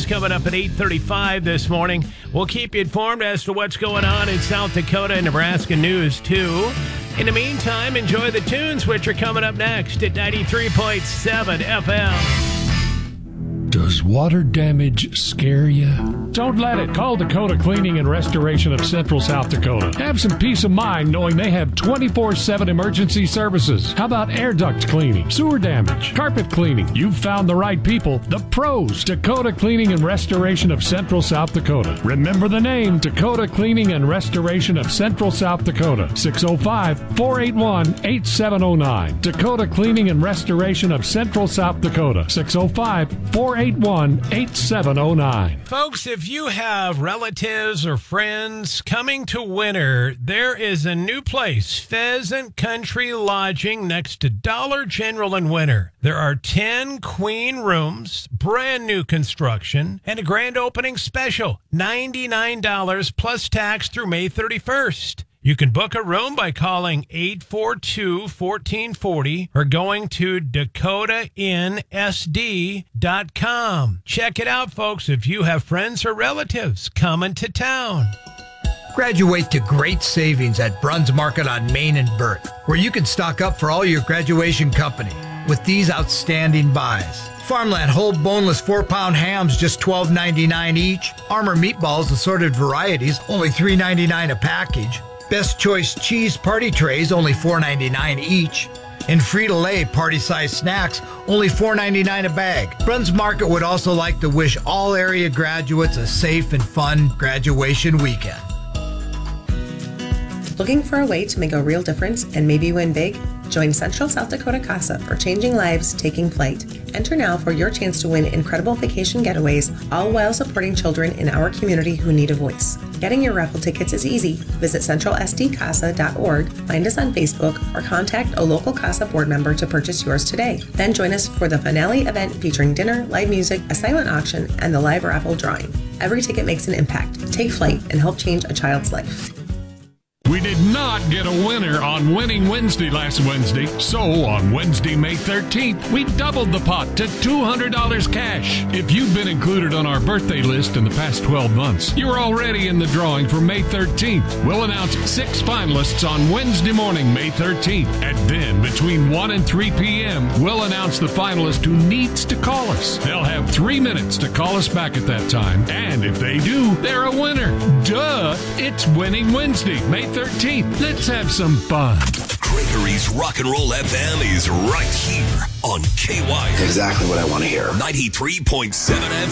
news coming up at 8:35 this morning. We'll keep you informed as to what's going on in South Dakota and Nebraska news, too. In the meantime, enjoy the tunes, which are coming up next at 93.7 FM. Does water damage scare you? Don't let it. Call Dakota Cleaning and Restoration of Central South Dakota. Have some peace of mind knowing they have 24/7 emergency services. How about air duct cleaning, sewer damage, carpet cleaning? You've found the right people, the pros. Dakota Cleaning and Restoration of Central South Dakota. Remember the name, Dakota Cleaning and Restoration of Central South Dakota. 605-481-8709. Dakota Cleaning and Restoration of Central South Dakota. 605-481-8709. Folks, if you have relatives or friends coming to winter, there is a new place, Pheasant Country Lodging, next to Dollar General in Winter. There are 10 queen rooms, brand new construction, and a grand opening special, $99 plus tax through May 31st. You can book a room by calling 842-1440 or going to DakotaInSD.com. Check it out, folks, if you have friends or relatives coming to town. Graduate to great savings at Bruns Market on Main and Burt, where you can stock up for all your graduation company with these outstanding buys. Farmland whole boneless 4-pound hams, just $12.99 each. Armor meatballs, assorted varieties, only $3.99 a package. Best Choice cheese party trays, only $4.99 each. And Frito-Lay party-size snacks, only $4.99 a bag. Bruns Market would also like to wish all area graduates a safe and fun graduation weekend. Looking for a way to make a real difference and maybe win big? Join Central South Dakota CASA for Changing Lives, Taking Flight. Enter now for your chance to win incredible vacation getaways, all while supporting children in our community who need a voice. Getting your raffle tickets is easy. Visit centralsdcasa.org, find us on Facebook, or contact a local CASA board member to purchase yours today. Then join us for the finale event featuring dinner, live music, a silent auction, and the live raffle drawing. Every ticket makes an impact. Take flight and help change a child's life. We did not get a winner on Winning Wednesday last Wednesday, so on Wednesday, May 13th, we doubled the pot to $200 cash. If you've been included on our birthday list in the past 12 months, you're already in the drawing for May 13th. We'll announce 6 finalists on Wednesday morning, May 13th, and then between 1 and 3 p.m., we'll announce the finalist who needs to call us. They'll have 3 minutes to call us back at that time, and if they do, they're a winner. Duh! It's Winning Wednesday, May 13th. Let's have some fun. Gregory's Rock and Roll FM is right here on KY. Exactly what I want to hear. 93.7 FM.